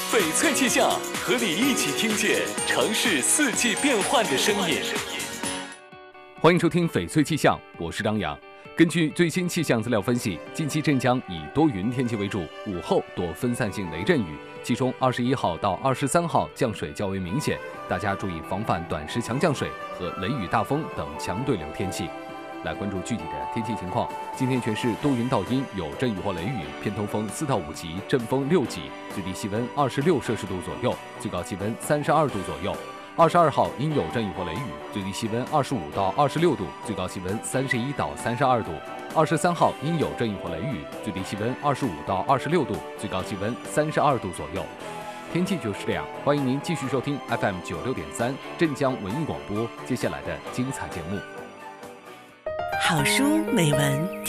翡翠气象，和你一起听见城市四季变换的声音。欢迎收听翡翠气象，我是张扬。根据最新气象资料分析，近期镇江以多云天气为主，午后多分散性雷阵雨，其中21号到23号降水较为明显，大家注意防范短时强降水和雷雨大风等强对流天气。来关注具体的天气情况。今天全市多云到阴，有阵雨或雷雨，偏东风4到5级，阵风6级，最低气温26摄氏度左右，最高气温32度左右。22号阴有阵雨或雷雨，最低气温25到26度，最高气温31到32度。23号阴有阵雨或雷雨，最低气温25到26度，最高气温32度左右。天气就是这样，欢迎您继续收听 FM 96.3镇江文艺广播接下来的精彩节目。 好书美文